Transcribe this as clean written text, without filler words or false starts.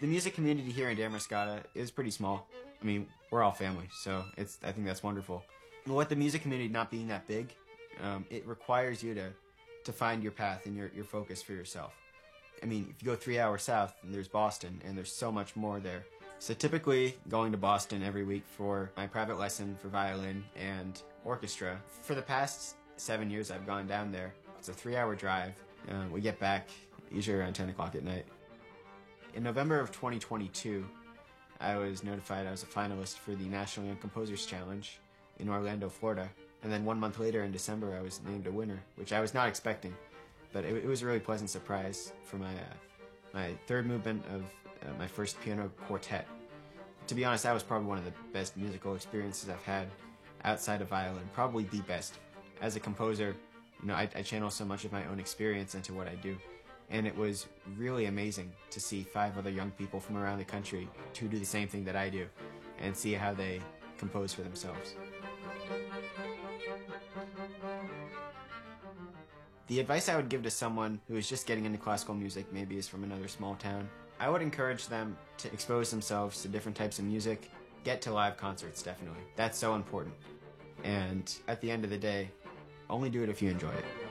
The music community here in Damariscotta is pretty small. I mean, we're all family, so I think that's wonderful. And with the music community not being that big, it requires you to find your path and your focus for yourself. I mean, if you go 3 hours south, there's Boston, and there's so much more there. So typically, going to Boston every week for my private lesson for violin and orchestra. For the past 7 years, I've gone down there. It's a 3-hour drive. We get back usually around 10 o'clock at night. In November of 2022, I was notified I was a finalist for the National Young Composers Challenge in Orlando, Florida. And then 1 month later in December, I was named a winner, which I was not expecting. But it was a really pleasant surprise for my third movement of my first piano quartet. To be honest, that was probably one of the best musical experiences I've had outside of violin, probably the best. As a composer, I channel so much of my own experience into what I do. And it was really amazing to see 5 other young people from around the country who do the same thing that I do and see how they compose for themselves. The advice I would give to someone who is just getting into classical music, maybe is from another small town, I would encourage them to expose themselves to different types of music, get to live concerts, definitely. That's so important. And at the end of the day, only do it if you enjoy it.